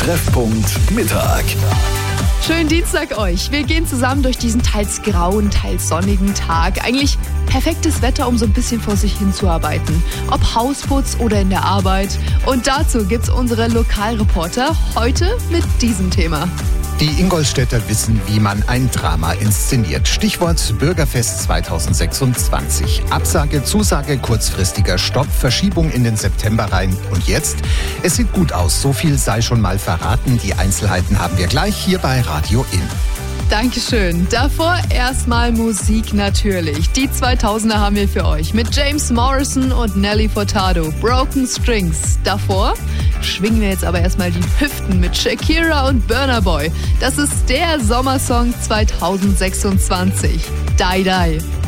Treffpunkt Mittag. Schönen Dienstag euch. Wir gehen zusammen durch diesen teils grauen, teils sonnigen Tag. Eigentlich perfektes Wetter, um so ein bisschen vor sich hinzuarbeiten. Ob Hausputz oder in der Arbeit. Und dazu gibt's unsere Lokalreporter heute mit diesem Thema. Die Ingolstädter wissen, wie man ein Drama inszeniert. Stichwort Bürgerfest 2026. Absage, Zusage, kurzfristiger Stopp, Verschiebung in den September rein. Und jetzt? Es sieht gut aus. So viel sei schon mal verraten. Die Einzelheiten haben wir gleich hier bei Radio In. Dankeschön. Davor erstmal Musik natürlich. Die 2000er haben wir für euch mit James Morrison und Nelly Furtado. Broken Strings. Davor schwingen wir jetzt aber erstmal die Hüften mit Shakira und Burna Boy. Das ist der Sommersong 2026. Die Die.